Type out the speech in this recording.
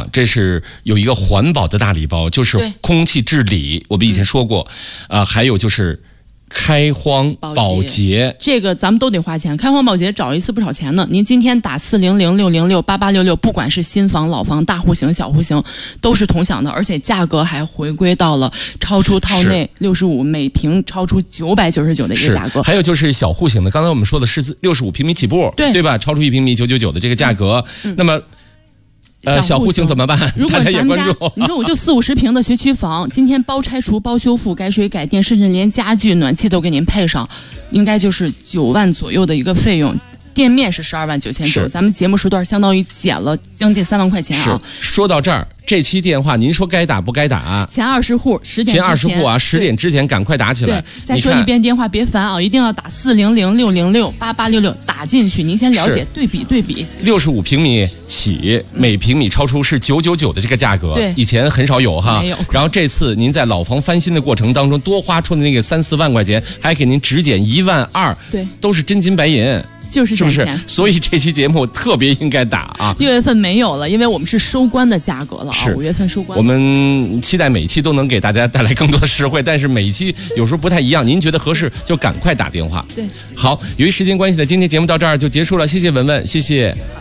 这是有一个环保的大礼包，就是空气治理，我们以前说过，还有就是开荒保洁， 这个咱们都得花钱。开荒保洁找一次不少钱呢。您今天打400-606-8866，不管是新房、老房、大户型、小户型，都是同享的，而且价格还回归到了超出套内65，每平超出999的一个价格。 还有就是小户型的，刚才我们说的是65平米起步，对吧？超出1平米999的这个价格，那么。小户型怎么办？ 如果咱们家，你说我就40-50平的学区房，今天包拆除、包修复、改水改电，甚至连家具、暖气都给您配上，应该就是9万左右的一个费用。店面是12万9,900，咱们节目时段相当于减了将近3万块钱啊。 说到这儿，这期电话您说该打不该打啊？ 前20户10点之前， 前20户啊，10点之前赶快打起来。 再说一遍电话别烦啊，一定要打400-606-8866打进去。您先了解对比 ，65平米起，每平米超出是999的这个价格， 对， 以前很少有哈。 没有。 然后这次您在老房翻新的过程当中多花出的那个3-4万块钱，还给您只减1万2， 对， 都是真金白银。 是不是？ 所以这期节目特别应该打啊 ！6月份没有了，因为我们是收官的价格了啊。5月份收官。 我们期待每一期都能给大家带来更多的实惠，但是每一期有时候不太一样。您觉得合适就赶快打电话。 对， 好，由于时间关系呢，今天节目到这儿就结束了，谢谢文文，谢谢。